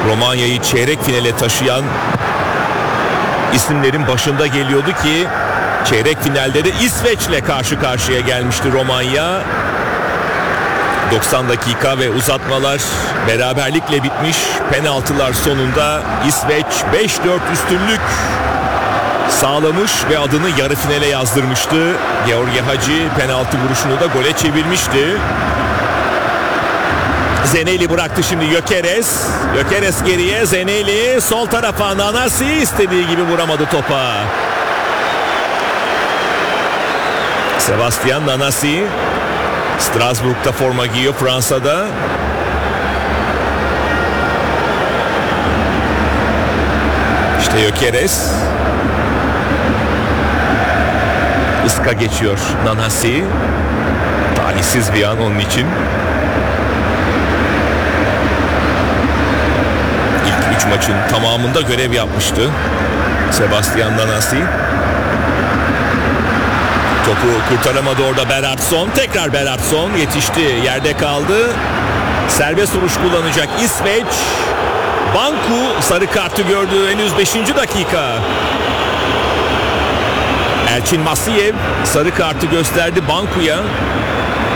Romanya'yı çeyrek finale taşıyan isimlerin başında geliyordu ki çeyrek finalde de İsveç'le karşı karşıya gelmişti Romanya. 90 dakika ve uzatmalar beraberlikle bitmiş. Penaltılar sonunda İsveç 5-4 üstünlük sağlamış ve adını yarı finale yazdırmıştı. Georgi Hagi penaltı vuruşunu da gole çevirmişti. Zeneli bıraktı şimdi Gyökeres. Gyökeres geriye, Zeneli sol tarafa, Nanasi istediği gibi vuramadı topa. Sebastian Nanasi Strasbourg'da forma giyiyor, Fransa'da. İşte Gyökeres. Iska geçiyor Nanasi. Talihsiz bir an onun için. İlk 3 maçın tamamında görev yapmıştı Sebastian Nanasi. Topu kurtaramadı orada Bernhardsson. Tekrar Bernhardsson yetişti, yerde kaldı. Serbest vuruş kullanacak İsveç. Banku sarı kartı gördü henüz 5. dakika. Elçin Masiyev sarı kartı gösterdi Banku'ya.